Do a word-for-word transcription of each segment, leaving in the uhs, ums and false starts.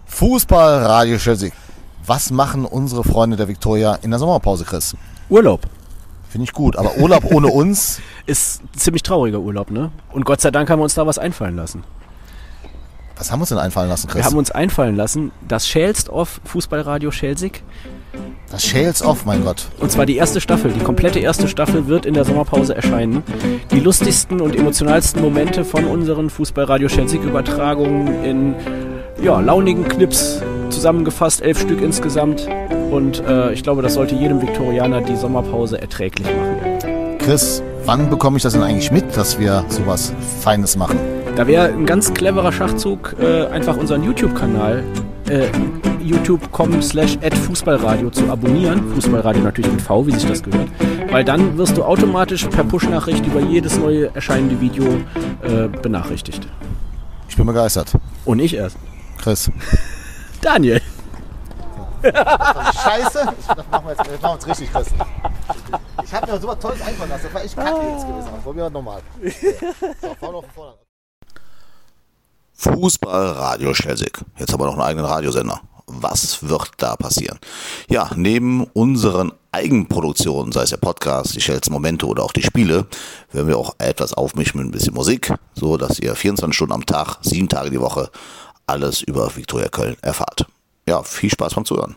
Fußball Radio Schelsig. Was machen unsere Freunde der Viktoria in der Sommerpause, Chris? Urlaub. Finde ich gut, aber Urlaub ohne uns ist ein ziemlich trauriger Urlaub, ne? Und Gott sei Dank haben wir uns da was einfallen lassen. Was haben wir uns denn einfallen lassen, Chris? Wir haben uns einfallen lassen, das Schälst Off Fußballradio Schelsig. Das Schälst Off, mein Gott. Und zwar die erste Staffel, die komplette erste Staffel wird in der Sommerpause erscheinen. Die lustigsten und emotionalsten Momente von unseren Fußballradio Schelsig Übertragungen in ja, launigen Clips zusammengefasst, elf Stück insgesamt. Und äh, ich glaube, das sollte jedem Viktorianer die Sommerpause erträglich machen. Chris, wann bekomme ich das denn eigentlich mit, dass wir sowas Feines machen? Da wäre ein ganz cleverer Schachzug, äh, einfach unseren YouTube-Kanal äh, youtube punkt com slash at fußballradio zu abonnieren. Fußballradio natürlich mit V, wie sich das gehört. Weil dann wirst du automatisch per Push-Nachricht über jedes neue erscheinende Video äh, benachrichtigt. Ich bin begeistert. Und ich erst. Chris. Daniel. Scheiße. Das machen wir jetzt, das machen wir jetzt richtig, Chris. Ich habe mir so was Tolles einfallen lassen. Das war echt kacke jetzt gewesen. Aber probieren wir nochmal. So, vorne auf den Vordergrund. Fußball Radio Schelsig. Jetzt haben wir noch einen eigenen Radiosender. Was wird da passieren? Ja, neben unseren Eigenproduktionen, sei es der Podcast, die Schels Momente oder auch die Spiele, werden wir auch etwas aufmischen mit ein bisschen Musik, so dass ihr vierundzwanzig Stunden am Tag, sieben Tage die Woche alles über Viktoria Köln erfahrt. Ja, viel Spaß beim Zuhören.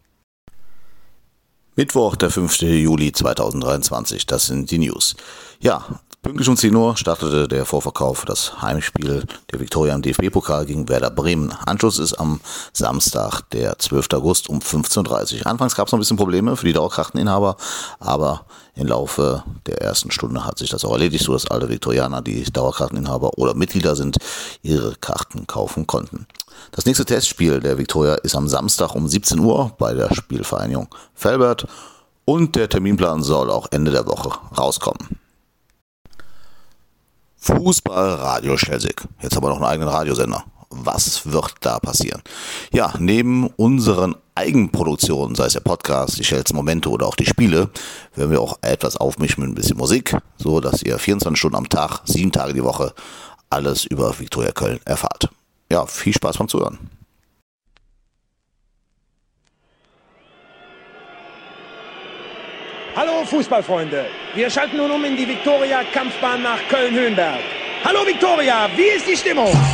Mittwoch, der fünfte Juli zweitausenddreiundzwanzig, das sind die News. Ja, pünktlich um zehn Uhr startete der Vorverkauf für das Heimspiel der Viktoria im D F B-Pokal gegen Werder Bremen. Anschluss ist am Samstag, der zwölfte August um fünfzehn Uhr dreißig. Anfangs gab es noch ein bisschen Probleme für die Dauerkarteninhaber, aber im Laufe der ersten Stunde hat sich das auch erledigt, so dass alle Viktorianer, die Dauerkarteninhaber oder Mitglieder sind, ihre Karten kaufen konnten. Das nächste Testspiel der Viktoria ist am Samstag um siebzehn Uhr bei der Spielvereinigung Velbert und der Terminplan soll auch Ende der Woche rauskommen. Fußball Radio Schelsig. Jetzt haben wir noch einen eigenen Radiosender. Was wird da passieren? Ja, neben unseren Eigenproduktionen, sei es der Podcast, die Schels Momente oder auch die Spiele, werden wir auch etwas aufmischen mit ein bisschen Musik, so dass ihr vierundzwanzig Stunden am Tag, sieben Tage die Woche alles über Viktoria Köln erfahrt. Ja, viel Spaß beim Zuhören. Hallo Fußballfreunde, wir schalten nun um in die Viktoria-Kampfbahn nach Köln-Höhenberg. Hallo Viktoria, wie ist die Stimmung?